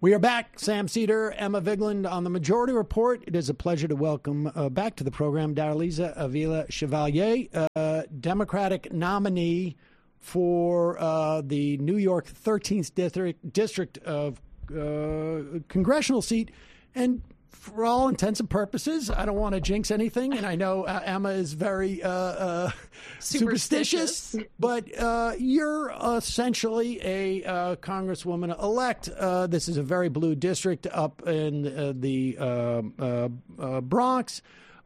We are back. Sam Seder, Emma Vigeland on the Majority Report. It is a pleasure to welcome back to the program Darlisa Avila Chevalier, Democratic nominee for the New York 13th District of congressional seat. And for all intents and purposes, I don't want to jinx anything, and I know Emma is very superstitious, but you're essentially a congresswoman-elect. This is a very blue district up in the Bronx.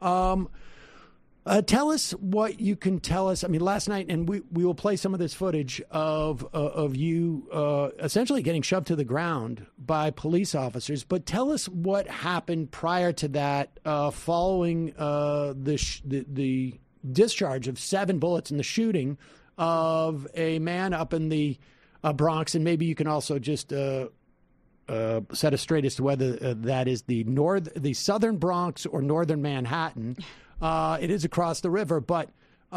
Tell us what you can tell us. I mean, last night, and we will play some of this footage of you essentially getting shoved to the ground by police officers. But tell us what happened prior to that, following the discharge of 7 bullets in the shooting of a man up in the Bronx. And maybe you can also just set us straight as to whether that is the southern Bronx or northern Manhattan. It is across the river, but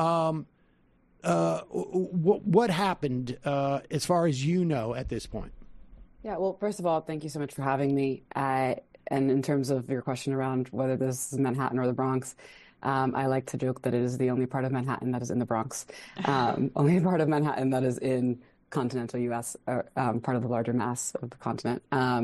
what happened as far as you know at this point? Yeah, well, first of all, thank you so much for having me. And in terms of your question around whether this is Manhattan or the Bronx, I like to joke that it is the only part of Manhattan that is in the Bronx, only part of Manhattan that is in continental U.S., part of the larger mass of the continent.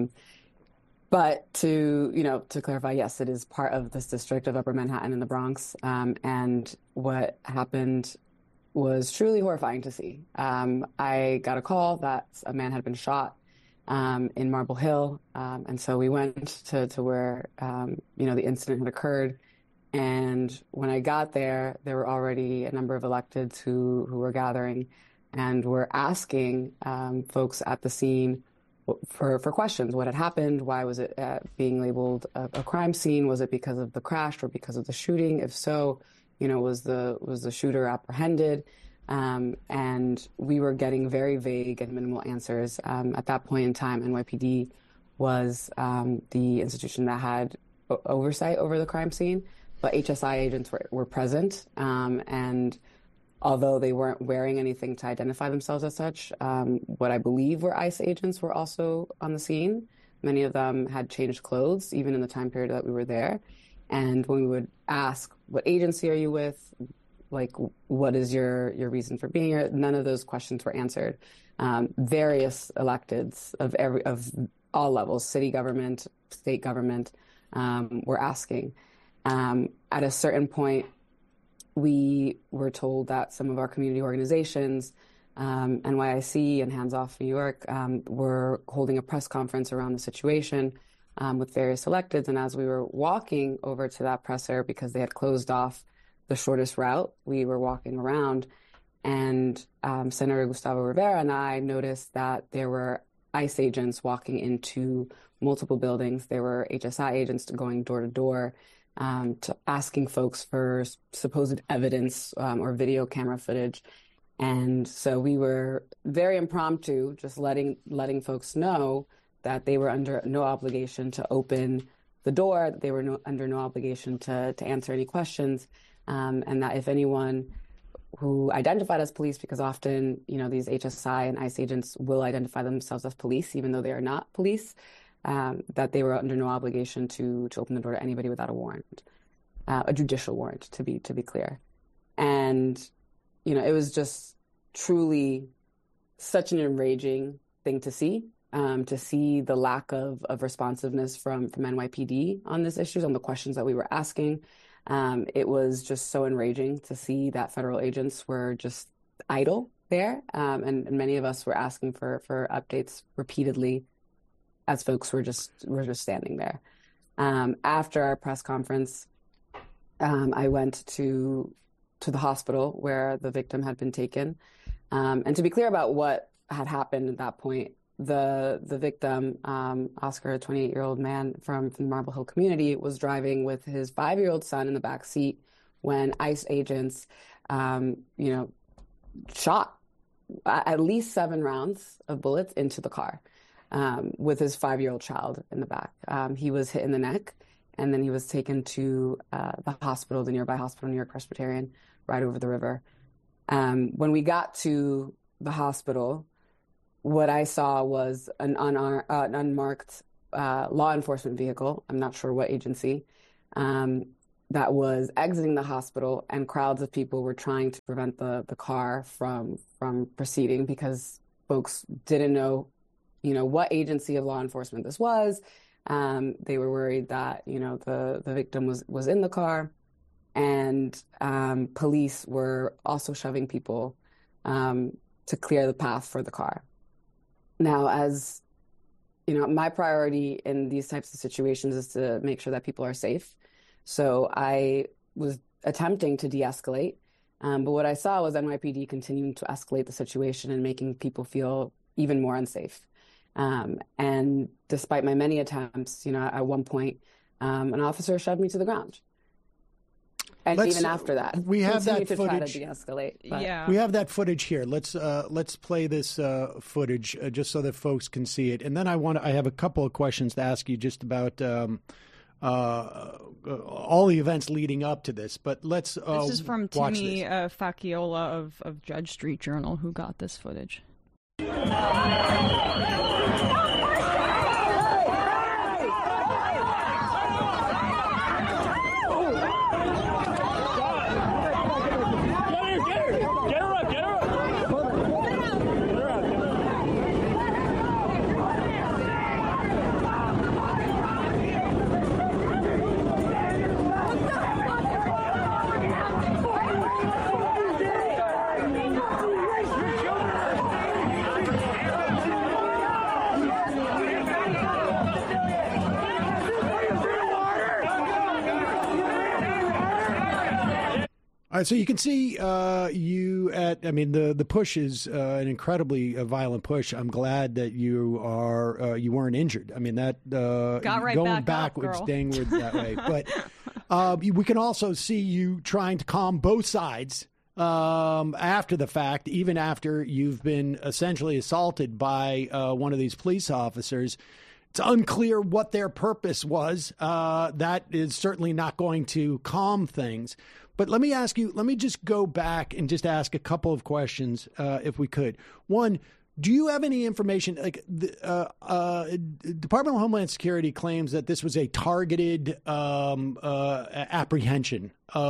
But to clarify, yes, it is part of this district of Upper Manhattan in the Bronx. And what happened was truly horrifying to see. I got a call that a man had been shot in Marble Hill. And so we went to where, the incident had occurred. And when I got there, there were already a number of electeds who were gathering and were asking folks at the scene for questions. What had happened? Why was it being labeled a crime scene? Was it because of the crash or because of the shooting? If so, was the shooter apprehended? And we were getting very vague and minimal answers. At that point in time, NYPD was the institution that had oversight over the crime scene, but HSI agents were present. And although they weren't wearing anything to identify themselves as such, what I believe were ICE agents were also on the scene. Many of them had changed clothes, even in the time period that we were there. And when we would ask, what agency are you with? Like, what is your reason for being here? None of those questions were answered. Various electeds of all levels, city government, state government, were asking. At a certain point, we were told that some of our community organizations, NYIC and Hands Off New York, were holding a press conference around the situation with various electeds. And as we were walking over to that presser, because they had closed off the shortest route, we were walking around, and Senator Gustavo Rivera and I noticed that there were ICE agents walking into multiple buildings. There were HSI agents going door to door, to asking folks for supposed evidence or video camera footage. And so we were very impromptu, just letting folks know that they were under no obligation to open the door, that they were under no obligation to answer any questions, and that if anyone who identified as police, because often, these HSI and ICE agents will identify themselves as police, even though they are not police, that they were under no obligation to open the door to anybody without a warrant, a judicial warrant, to be clear. And, it was just truly such an enraging thing to see the lack of responsiveness from NYPD on this issue, on the questions that we were asking. It was just so enraging to see that federal agents were just idle there. And many of us were asking for updates repeatedly as folks were just standing there. After our press conference, I went to the hospital where the victim had been taken. And to be clear about what had happened at that point, the victim, Oscar, a 28-year-old man from the Marble Hill community, was driving with his 5-year-old son in the back seat when ICE agents, shot at least 7 rounds of bullets into the car. With his 5-year-old child in the back. He was hit in the neck, and then he was taken to the hospital, the nearby hospital, New York Presbyterian, right over the river. When we got to the hospital, what I saw was an unmarked law enforcement vehicle, I'm not sure what agency, that was exiting the hospital, and crowds of people were trying to prevent the car from proceeding because folks didn't know, what agency of law enforcement this was. They were worried that, the victim was in the car, and police were also shoving people to clear the path for the car. Now, as my priority in these types of situations is to make sure that people are safe. So I was attempting to de-escalate, but what I saw was NYPD continuing to escalate the situation and making people feel even more unsafe. And despite my many attempts, at one point, an officer shoved me to the ground. And even after that, we have that to footage. Try to de-escalate. Yeah, we have that footage here. Let's play this footage just so that folks can see it. And then I have a couple of questions to ask you just about all the events leading up to this. But let's this is from Timmy this. Facchiola of Judge Street Journal, who got this footage. So you can see the push is an incredibly violent push. I'm glad that you weren't injured. I mean, that got right going back backwards, up, downward that way. But we can also see you trying to calm both sides after the fact, even after you've been essentially assaulted by one of these police officers. It's unclear what their purpose was. That is certainly not going to calm things. But let me just go back and just ask a couple of questions, if we could. One, do you have any information, like the Department of Homeland Security claims that this was a targeted apprehension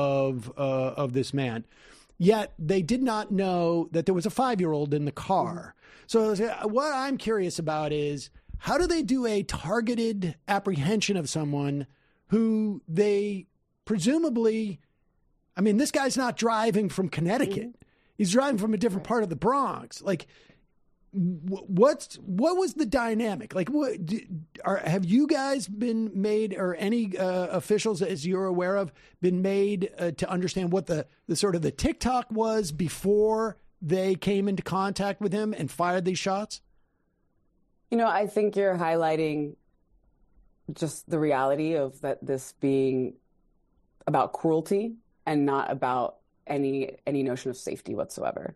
of this man, yet they did not know that there was a 5-year-old in the car. So what I'm curious about is, how do they do a targeted apprehension of someone who they presumably, I mean, this guy's not driving from Connecticut. He's driving from a different part of the Bronx. Like, what was the dynamic? Like, have you guys been made, or any officials, as you're aware of, been made to understand what the sort of the TikTok was before they came into contact with him and fired these shots? I think you're highlighting just the reality of that this being about cruelty and not about any notion of safety whatsoever.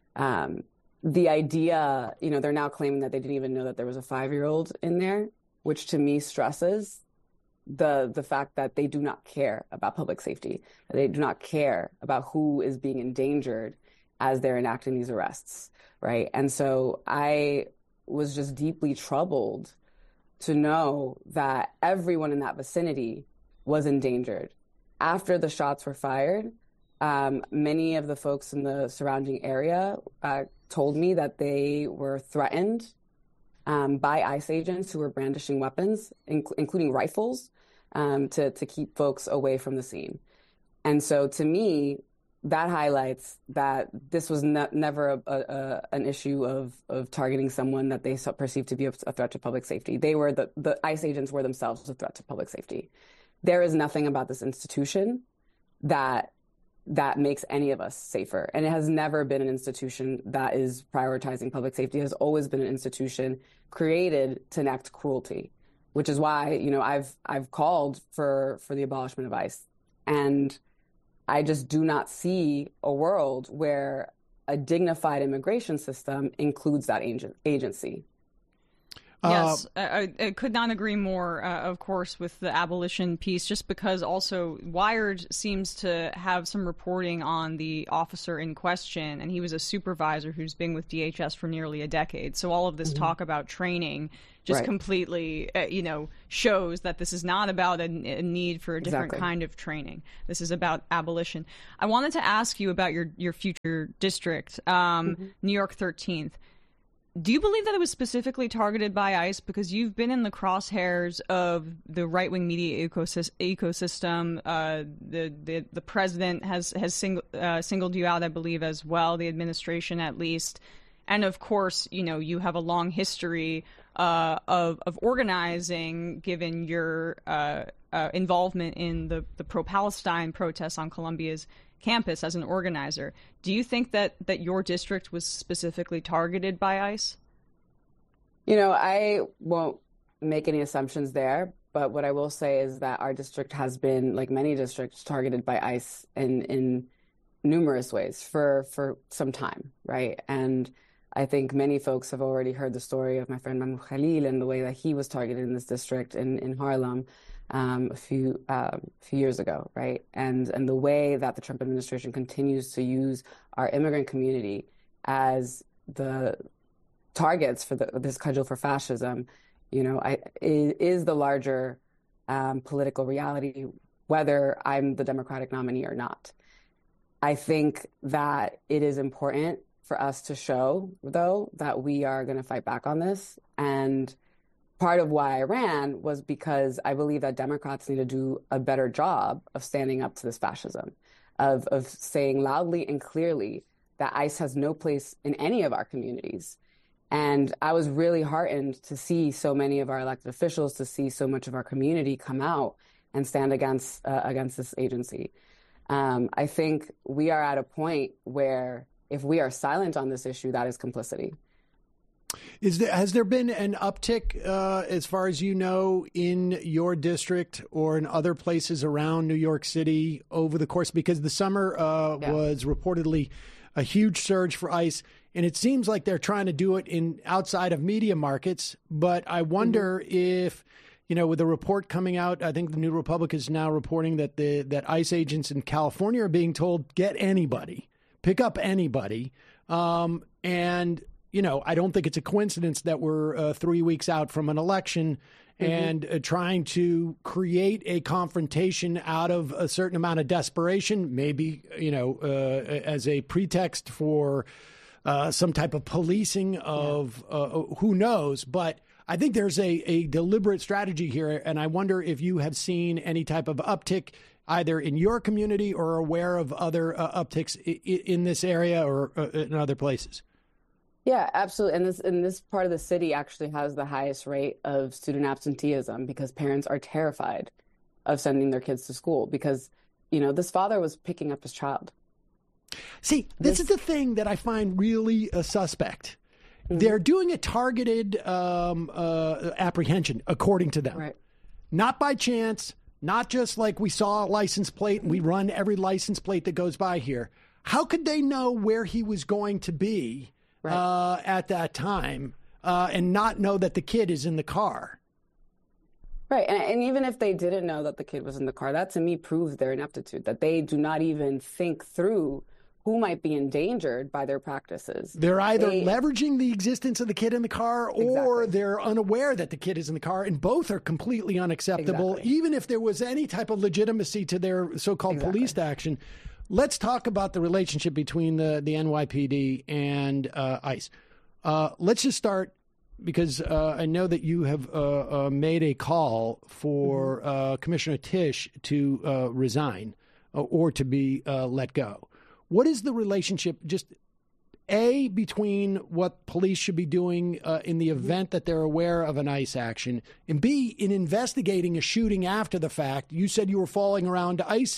The idea, they're now claiming that they didn't even know that there was a 5-year-old in there, which to me stresses the fact that they do not care about public safety. They do not care about who is being endangered as they're enacting these arrests, right? And so I was just deeply troubled to know that everyone in that vicinity was endangered. After the shots were fired, many of the folks in the surrounding area told me that they were threatened by ICE agents who were brandishing weapons, including rifles, to keep folks away from the scene. And so to me, that highlights that this was never an issue of targeting someone that they perceived to be a threat to public safety. They were the ICE agents were themselves a threat to public safety. There is nothing about this institution that makes any of us safer. And it has never been an institution that is prioritizing public safety. It has always been an institution created to enact cruelty, which is why, I've called for the abolishment of ICE. And I just do not see a world where a dignified immigration system includes that agency. Yes, I could not agree more, of course, with the abolition piece, just because also Wired seems to have some reporting on the officer in question, and he was a supervisor who's been with DHS for nearly a decade. So all of this talk about training just completely, shows that this is not about a need for a different kind of training. This is about abolition. I wanted to ask you about your future district, New York 13th. Do you believe that it was specifically targeted by ICE because you've been in the crosshairs of the right-wing media ecosystem? The president has singled you out, I believe, as well, the administration at least. And of course, you have a long history of organizing, given your involvement in the pro-Palestine protests on Columbia's campus as an organizer. Do you think that your district was specifically targeted by ICE? I won't make any assumptions there, but what I will say is that our district has been, like many districts, targeted by ICE in numerous ways for some time, right? And I think many folks have already heard the story of my friend Mahmoud Khalil and the way that he was targeted in this district in Harlem a few years ago, right? And the way that the Trump administration continues to use our immigrant community as the targets for this cudgel for fascism, is the larger political reality, whether I'm the Democratic nominee or not. I think that it is important for us to show, though, that we are going to fight back on this. And part of why I ran was because I believe that Democrats need to do a better job of standing up to this fascism, of saying loudly and clearly that ICE has no place in any of our communities. And I was really heartened to see so many of our elected officials, to see so much of our community come out and stand against this agency. I think we are at a point where if we are silent on this issue, that is complicity. Has there been an uptick, as far as you know, in your district or in other places around New York City over the course? Because the summer was reportedly a huge surge for ICE, and it seems like they're trying to do it outside of media markets. But I wonder if, with the report coming out, I think the New Republic is now reporting that ICE agents in California are being told, get anybody, pick up anybody. And I don't think it's a coincidence that we're 3 weeks out from an election and trying to create a confrontation out of a certain amount of desperation, maybe, as a pretext for some type of policing of who knows. But I think there's a deliberate strategy here. And I wonder if you have seen any type of uptick either in your community or aware of other upticks in this area or in other places. Yeah, absolutely. And this part of the city actually has the highest rate of student absenteeism because parents are terrified of sending their kids to school because, this father was picking up his child. See, this is the thing that I find really suspect. They're doing a targeted apprehension, according to them. Right. Not by chance, not just like we saw a license plate and we run every license plate that goes by here. How could they know where he was going to be at that time and not know that the kid is in the car? Right. And even if they didn't know that the kid was in the car, that to me proves their ineptitude, that they do not even think through who might be endangered by their practices. They're either leveraging the existence of the kid in the car or they're unaware that the kid is in the car, and both are completely unacceptable, even if there was any type of legitimacy to their so-called police action. Let's talk about the relationship between the NYPD and ICE. Let's just start, because I know that you have made a call for Commissioner Tisch to resign or to be let go. What is the relationship, just A, between what police should be doing in the event that they're aware of an ICE action, and B, in investigating a shooting after the fact? You said you were falling around ICE,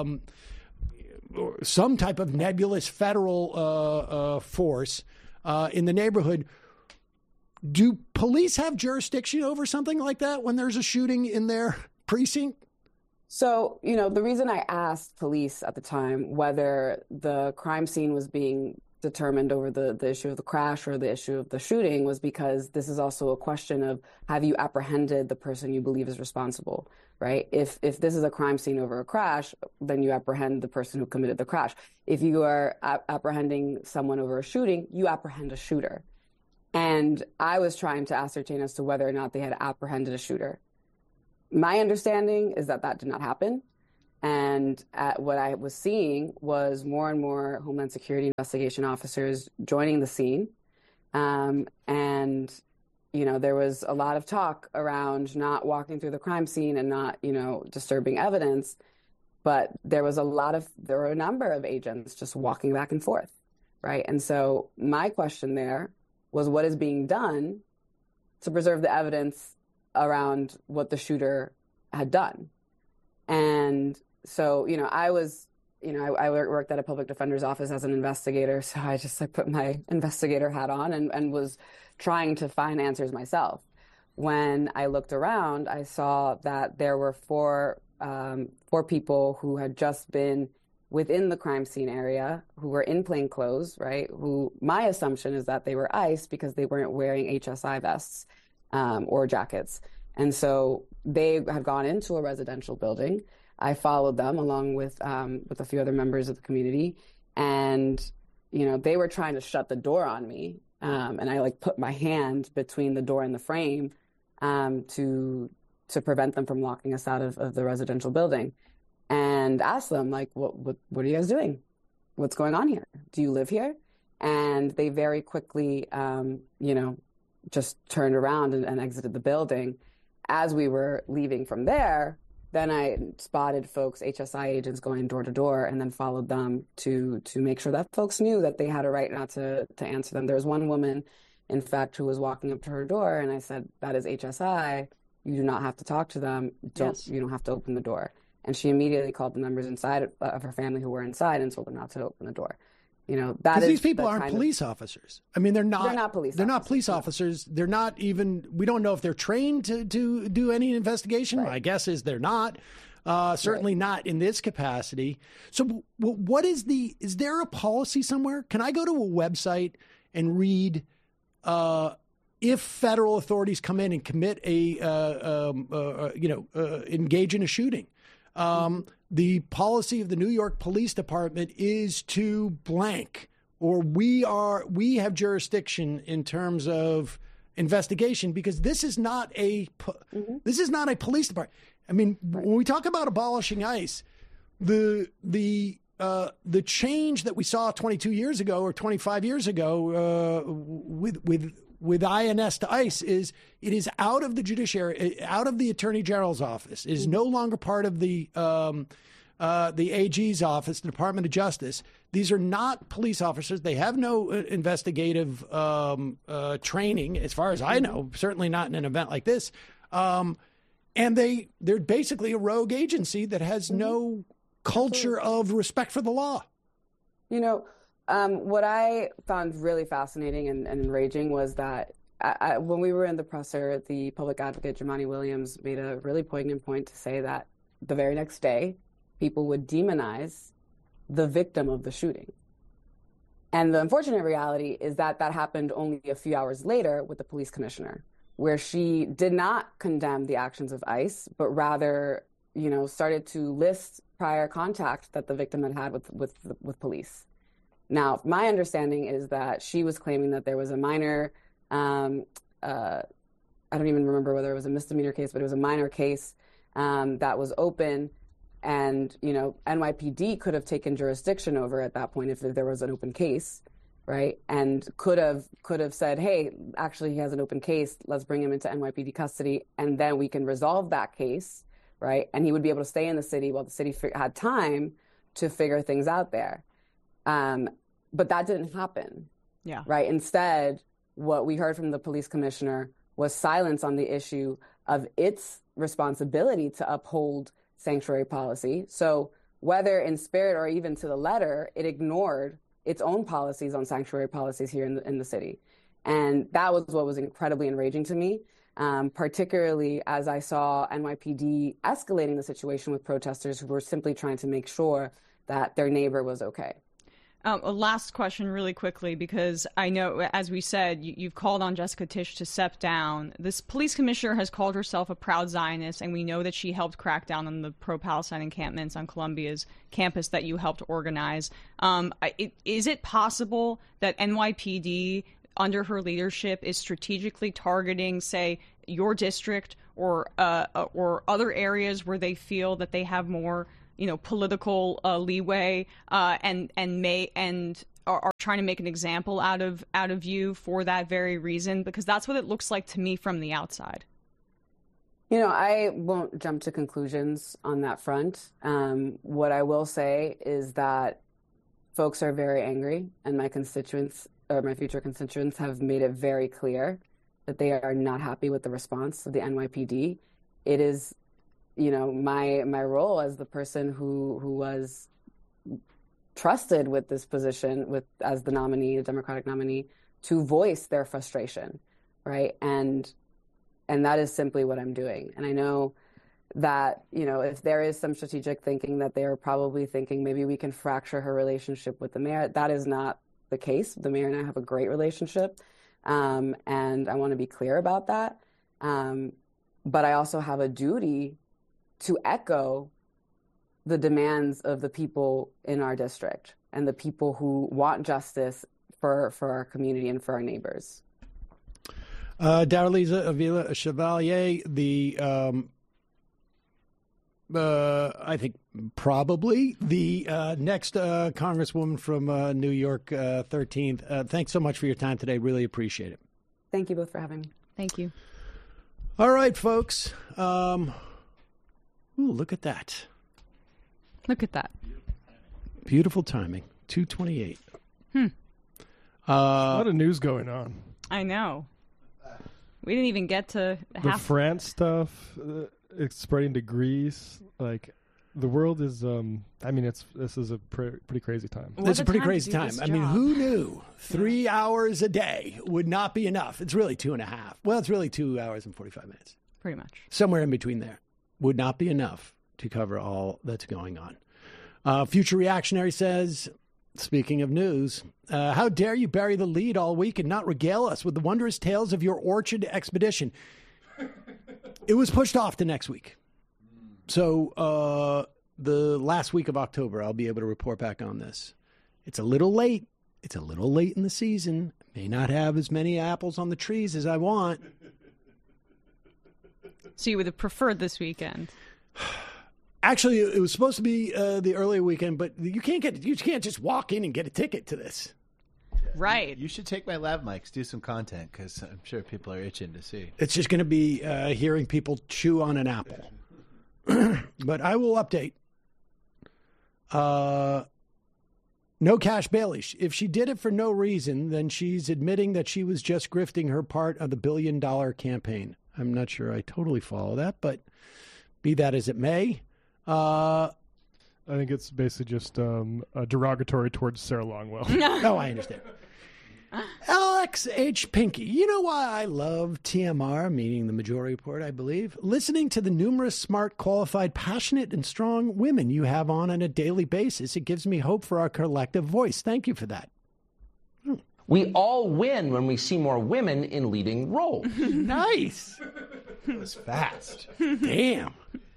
some type of nebulous federal force in the neighborhood. Do police have jurisdiction over something like that when there's a shooting in their precinct? So, the reason I asked police at the time whether the crime scene was being determined over the issue of the crash or the issue of the shooting was because this is also a question of, have you apprehended the person you believe is responsible, right? If this is a crime scene over a crash, then you apprehend the person who committed the crash. If you are apprehending someone over a shooting, you apprehend a shooter. And I was trying to ascertain as to whether or not they had apprehended a shooter. My understanding is that that did not happen. And what I was seeing was more and more Homeland Security investigation officers joining the scene. And, you know, there was a lot of talk around not walking through the crime scene and not, you know, disturbing evidence. But there were a number of agents just walking back and forth, right? And so my question there was, what is being done to preserve the evidence around what the shooter had done? And so, you know, I worked at a public defender's office as an investigator. So I just put my investigator hat on and was trying to find answers myself. When I looked around, I saw that there were four people who had just been within the crime scene area, who were in plain clothes, right? Who, my assumption is that they were ICE because they weren't wearing HSI vests or jackets. And so they had gone into a residential building. I followed them along with a few other members of the community. And, you know, they were trying to shut the door on me. And I put my hand between the door and the frame to prevent them from locking us out of the residential building. And asked them, what are you guys doing? What's going on here? Do you live here? And they very quickly, you know, just turned around and exited the building. As we were leaving from there, then I spotted folks, HSI agents, going door to door, and then followed them to make sure that folks knew that they had a right not to answer them. There was one woman, in fact, who was walking up to her door, and I said, "That is HSI. You do not have to talk to them. You don't have to open the door." And she immediately called the members inside of her family who were inside and told them not to open the door. You know, that is, these people aren't police officers. I mean, they're not police officers. They're not police officers. They're not even, we don't know if they're trained to do any investigation. Right. My guess is they're not. Certainly not in this capacity. So what is there a policy somewhere? Can I go to a website and read if federal authorities come in and commit engage in a shooting? The policy of the New York Police Department is to blank, or we have jurisdiction in terms of investigation, because this is not a police department. I mean, when we talk about abolishing ICE, the change that we saw 22 years ago or 25 years ago with INS to ICE is it is out of the judiciary, out of the Attorney General's office, is no longer part of the AG's office, the Department of Justice. These are not police officers. They have no investigative training, as far as I know, certainly not in an event like this. And they're basically a rogue agency that has no culture of respect for the law. You know, what I found really fascinating and enraging was that when we were in the presser, the public advocate, Jumaane Williams, made a really poignant point to say that the very next day, people would demonize the victim of the shooting. And the unfortunate reality is that happened only a few hours later with the police commissioner, where she did not condemn the actions of ICE, but rather, you know, started to list prior contact that the victim had with police. Now, my understanding is that she was claiming that there was a minor, I don't even remember whether it was a misdemeanor case, but it was a minor case that was open. And, you know, NYPD could have taken jurisdiction over at that point if there was an open case, right? And could have said, hey, actually, he has an open case. Let's bring him into NYPD custody, and then we can resolve that case, right? And he would be able to stay in the city while the city had time to figure things out there. But that didn't happen. Yeah. Right. Instead, what we heard from the police commissioner was silence on the issue of its responsibility to uphold sanctuary policy. So whether in spirit or even to the letter, it ignored its own policies on sanctuary policies here in the city. And that was what was incredibly enraging to me, particularly as I saw NYPD escalating the situation with protesters who were simply trying to make sure that their neighbor was okay. A last question really quickly, because I know, as we said, you've called on Jessica Tisch to step down. This police commissioner has called herself a proud Zionist, and we know that she helped crack down on the pro-Palestine encampments on Columbia's campus that you helped organize. Is it possible that NYPD, under her leadership, is strategically targeting, say, your district or other areas where they feel that they have more political leeway, and are trying to make an example out of you for that very reason? Because that's what it looks like to me from the outside. I won't jump to conclusions on that front. What I will say is that folks are very angry, and my constituents, or my future constituents, have made it very clear that they are not happy with the response of the NYPD. It is my role as the person who was trusted with this position, as the nominee, the Democratic nominee, to voice their frustration, right? And that is simply what I'm doing. And I know that, if there is some strategic thinking, that they are probably thinking maybe we can fracture her relationship with the mayor. That is not the case. The mayor and I have a great relationship, and I want to be clear about that. But I also have a duty to echo the demands of the people in our district and the people who want justice for our community and for our neighbors. Darlisa Avila Chevalier, I think probably the next Congresswoman from New York 13th. Thanks so much for your time today. Really appreciate it. Thank you both for having me. Thank you. All right, folks. Ooh, look at that. Look at that. Beautiful timing. 2:28. A lot of news going on. I know. We didn't even get to the France stuff. It's spreading to Greece. Like, the world is. This is a pretty crazy time. It's a pretty crazy time. I mean, who knew 3 hours a day would not be enough? It's really 2.5. Well, it's really 2 hours and 45 minutes. Pretty much. Somewhere in between there would not be enough to cover all that's going on. Future Reactionary says, speaking of news, how dare you bury the lead all week and not regale us with the wondrous tales of your orchard expedition? It was pushed off to next week. So the last week of October, I'll be able to report back on this. It's a little late. It's a little late in the season. May not have as many apples on the trees as I want. So you would have preferred this weekend? Actually, it was supposed to be the earlier weekend, but you can't just walk in and get a ticket to this. Right. You should take my lav mics, do some content, because I'm sure people are itching to see. It's just going to be hearing people chew on an apple. But I will update. No Cash Bailey. If she did it for no reason, then she's admitting that she was just grifting her part of the $1 billion campaign. I'm not sure I totally follow that, but be that as it may. I think it's basically just a derogatory towards Sarah Longwell. Oh, I understand. Alex H. Pinky. You know why I love TMR, meaning the Majority Report, I believe? Listening to the numerous smart, qualified, passionate, and strong women you have on a daily basis. It gives me hope for our collective voice. Thank you for that. We all win when we see more women in leading roles. Nice. It was fast. Damn.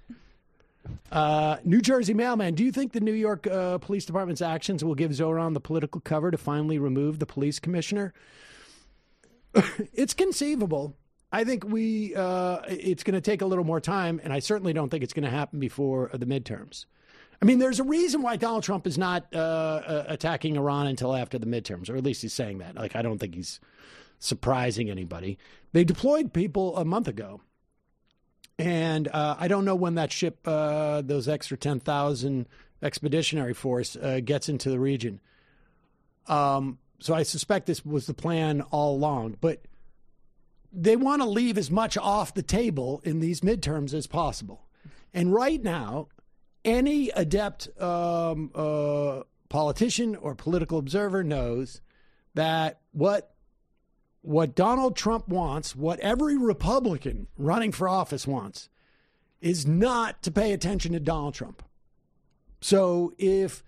New Jersey Mailman, do you think the New York Police Department's actions will give Zoran the political cover to finally remove the police commissioner? It's conceivable. I think it's going to take a little more time, and I certainly don't think it's going to happen before the midterms. I mean, there's a reason why Donald Trump is not attacking Iran until after the midterms, or at least he's saying that. Like, I don't think he's surprising anybody. They deployed people a month ago. And I don't know when that ship, those extra 10,000 expeditionary force, gets into the region. So I suspect this was the plan all along. But they want to leave as much off the table in these midterms as possible. And right now, any adept politician or political observer knows that what Donald Trump wants, what every Republican running for office wants, is not to pay attention to Donald Trump. So if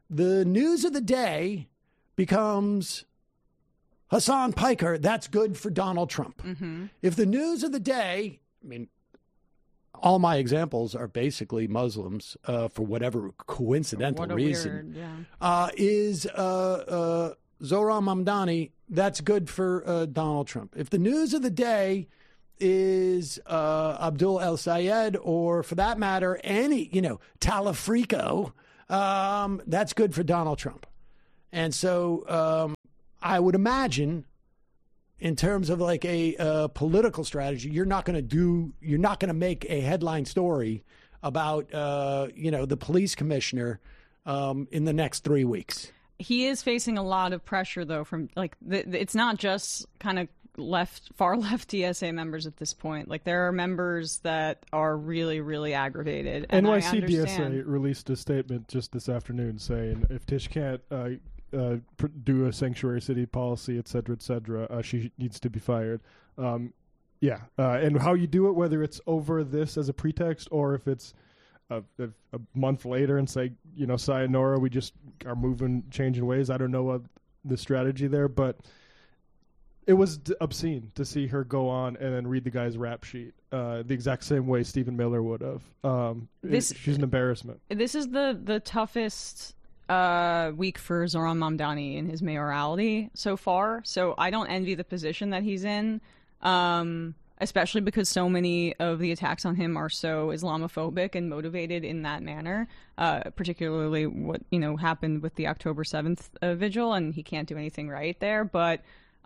the news of the day becomes Hassan Piker, that's good for Donald Trump. If the news of the day, I mean, all my examples are basically Muslims for whatever coincidental reason, is Zohran Mamdani, that's good for Donald Trump. If the news of the day is Abdul El Sayed, or for that matter, any, Talafrico, that's good for Donald Trump. And so I would imagine, in terms of like a political strategy, you're not going to make a headline story about, the police commissioner in the next 3 weeks. He is facing a lot of pressure, though, from it's not just kind of far left DSA members at this point. Like, there are members that are really, really aggravated. And NYC DSA released a statement just this afternoon saying if Tish can't do a sanctuary city policy, et cetera, she needs to be fired. And how you do it, whether it's over this as a pretext or if it's a month later and say, sayonara, we just are changing ways. I don't know what the strategy there, but it was obscene to see her go on and then read the guy's rap sheet the exact same way Stephen Miller would have. She's an embarrassment. This is the toughest week for Zohran Mamdani in his mayoralty so far. So I don't envy the position that he's in, especially because so many of the attacks on him are so Islamophobic and motivated in that manner, particularly what happened with the October 7th vigil, and he can't do anything right there. But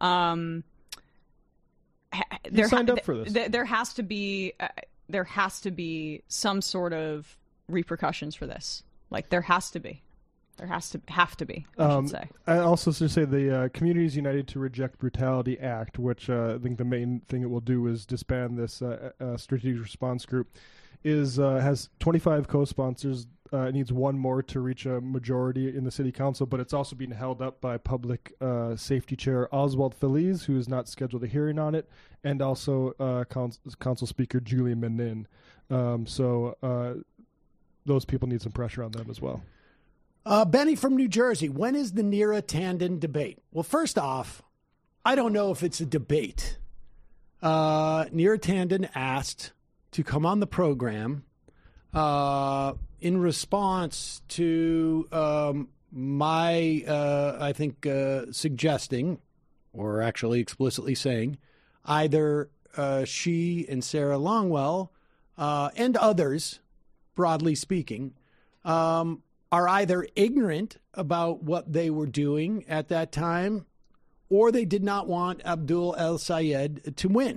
you signed up for this. There has to be some sort of repercussions for this. Like, there have to be, I should say. I also should say the Communities United to Reject Brutality Act, which I think the main thing it will do is disband this strategic response group, has 25 co-sponsors. It needs one more to reach a majority in the city council, but it's also being held up by Public Safety Chair Oswald Feliz, who is not scheduled a hearing on it, and also Council Speaker Julie Menin. So those people need some pressure on them as well. Benny from New Jersey, when is the Neera Tanden debate? Well, first off, I don't know if it's a debate. Neera Tanden asked to come on the program in response to my, suggesting, or actually explicitly saying, either she and Sarah Longwell and others, broadly speaking, are either ignorant about what they were doing at that time, or they did not want Abdul El Sayed to win.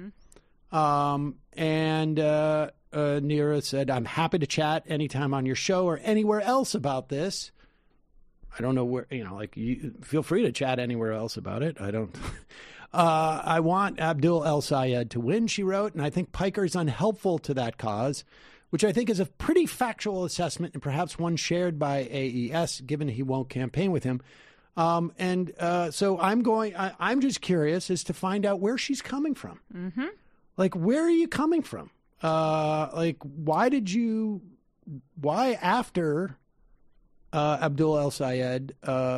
And Neera said, I'm happy to chat anytime on your show or anywhere else about this. I don't know where, you feel free to chat anywhere else about it. I don't. I want Abdul El Sayed to win, she wrote, and I think Piker is unhelpful to that cause, which I think is a pretty factual assessment and perhaps one shared by AES, given he won't campaign with him. So I'm just curious as to find out where she's coming from. Like, where are you coming from? Why after Abdul El Sayed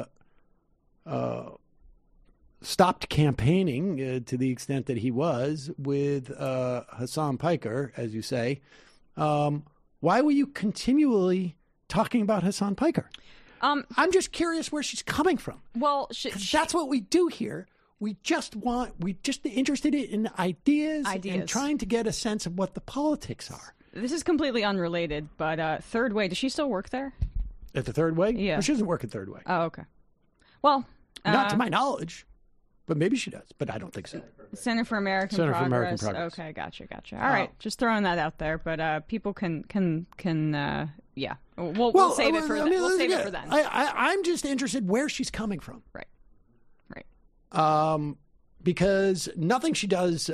stopped campaigning to the extent that he was with Hassan Piker, as you say, why were you continually talking about Hassan Piker? I'm just curious where she's coming from. Well, that's what we do here. We just interested in ideas and trying to get a sense of what the politics are. This is completely unrelated, but Third Way, does she still work there? At the Third Way? Yeah. Well, she doesn't work at Third Way. Oh, okay. Well, not to my knowledge, but maybe she does, but I don't think so. Center for American Progress. Okay, gotcha. All right, just throwing that out there, but people can yeah. We'll save it for them. We'll save it for then. I'm just interested where she's coming from. Right. Because nothing she does,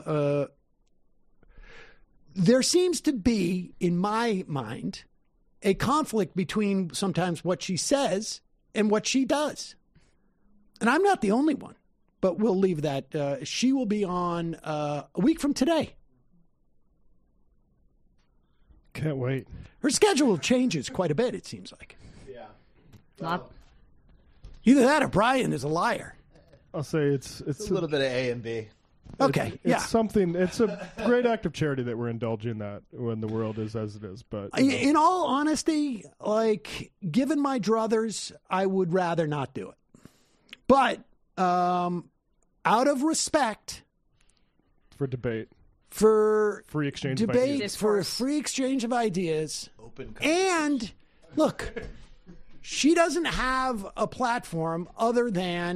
there seems to be, in my mind, a conflict between sometimes what she says and what she does. And I'm not the only one, but we'll leave that. She will be on a week from today. Can't wait. Her schedule changes quite a bit, it seems like. Yeah. Not. Either that or Brian is a liar. I'll say it's a little bit of A and B. Okay, It's something. It's a great act of charity that we're indulging that when the world is as it is. But in all honesty, like, given my druthers, I would rather not do it. But out of respect for debate, for free exchange debate, of ideas. for a free exchange of ideas, Open and look, she doesn't have a platform other than